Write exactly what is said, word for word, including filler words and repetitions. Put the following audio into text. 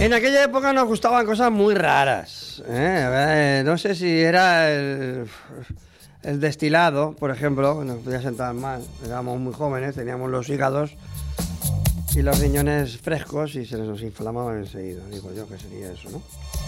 En aquella época nos gustaban cosas muy raras. ¿eh? No sé si era el, el destilado, por ejemplo, nos podía sentar mal. Éramos muy jóvenes, teníamos los hígados y los riñones frescos y se nos inflamaban enseguida. Digo yo que sería eso, ¿no?